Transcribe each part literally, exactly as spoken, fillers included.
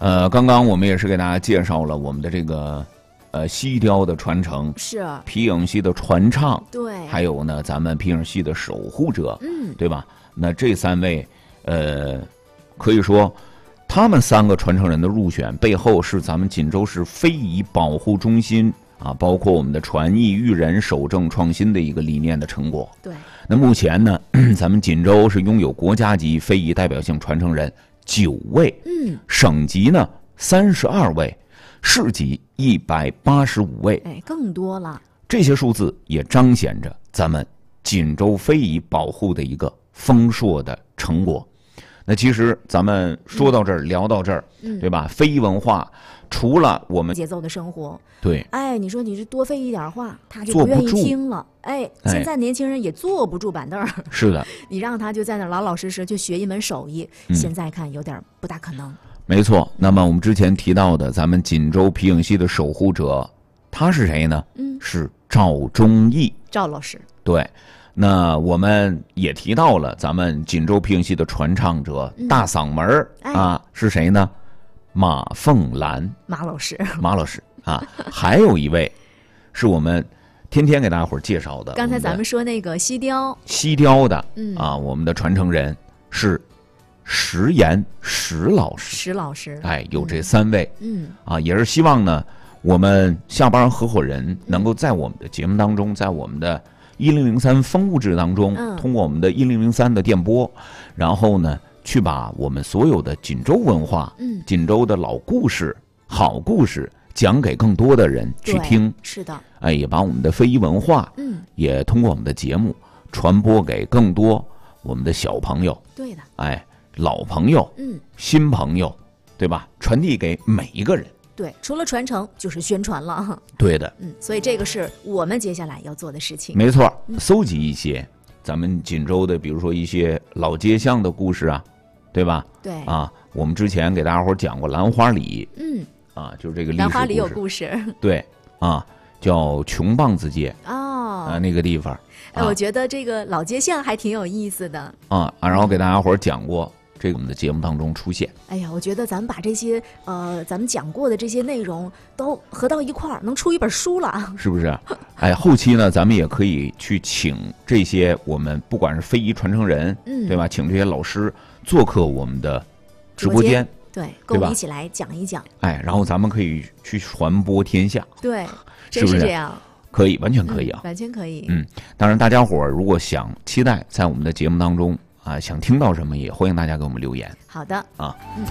呃，刚刚我们也是给大家介绍了我们的这个呃西雕的传承， 是皮影戏的传唱， 对， 还有呢咱们皮影戏的守护者， 嗯， 对吧？那这三位，呃，可以说他们三个传承人的入选背后是咱们锦州市非遗保护中心啊，包括我们的传艺育人守正创新的一个理念的成果。 对， 那目前呢，咱们锦州是拥有国家级非遗代表性传承人九位， 嗯， 省级呢三十二位，市级一百八十五位， 哎，更多了。 这些数字也彰显着咱们锦州非遗保护的一个丰硕的成果。那其实咱们说到这儿，嗯、聊到这儿， 嗯， 对吧？非遗文化除了我们节奏的生活， 对， 哎，你说你是多费一点话，他就不愿意听了。哎，现在年轻人也坐不住板凳儿。 是的， 你让他就在那老老实实去学一门手艺，嗯、现在看有点不大可能。 没错。那么我们之前提到的咱们锦州皮影戏的守护者，他是谁呢？ 嗯， 是赵忠义， 赵老师。 对。那我们也提到了咱们锦州皮影戏的传唱者，嗯、大嗓门儿、哎、啊，是谁呢？马凤兰， 马老师， 马老师啊，还有一位是我们天天给大家伙介绍的。 刚才咱们说那个西雕， 西雕的、 嗯、 啊，我们的传承人是石岩石老师， 石老师， 哎，有这三位， 嗯啊，也是希望呢，我们下班合伙人能够在我们的节目当中，在我们的一零零三风物志当中、 嗯， 通过我们的一零零三的电波，然后呢，去把我们所有的锦州文化、 嗯， 锦州的老故事、好故事讲给更多的人去听。 是的， 哎，也把我们的非遗文化， 嗯， 也通过我们的节目传播给更多我们的小朋友。 对的， 哎，老朋友， 嗯， 新朋友，对吧？传递给每一个人。 对，除了传承就是宣传了。 对的， 嗯，所以这个是我们接下来要做的事情。 没错，搜集一些咱们锦州的，比如说一些老街巷的故事啊，对吧？ 对啊，我们之前给大家伙讲过兰花里， 嗯， 啊，就是这个历史兰花里有故事， 对啊，叫穷棒子街哦， 啊，那个地方。 哎、啊，我觉得这个老街巷还挺有意思的啊，然后给大家伙讲过。这个我们的节目当中出现。 哎呀，我觉得咱们把这些呃咱们讲过的这些内容都合到一块儿，能出一本书了， 是不是？哎，后期呢，咱们也可以去请这些我们不管是非遗传承人， 嗯， 对吧？请这些老师做客我们的直播间， 对，跟我们一起来讲一讲。 哎，然后咱们可以去传播天下。 对， 真是这样。 可以，完全可以啊， 嗯、完全可以。 嗯，当然，大家伙儿如果想期待在我们的节目当中。啊，想听到什么也欢迎大家给我们留言。 好的啊， 嗯。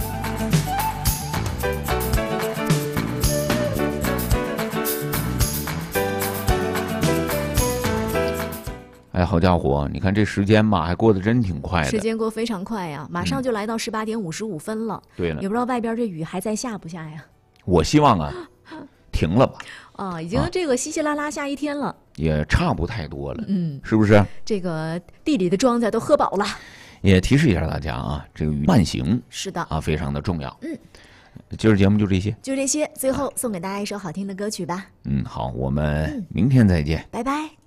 哎，好家伙，你看这时间吧，还过得真挺快的。 时间过非常快呀，马上就来到十八点五十五分了。 对了， 也不知道外边这雨还在下不下呀？ 我希望啊，停了吧。 啊，已经这个稀稀拉拉下一天了，啊、 也差不太多了， 嗯， 是不是？ 这个地里的庄稼都喝饱了。 也提示一下大家啊，这个慢行是的啊，非常的重要。 嗯， 今儿节目就这些， 就这些。最后送给大家一首好听的歌曲吧。 嗯，好，我们明天再见， 拜拜。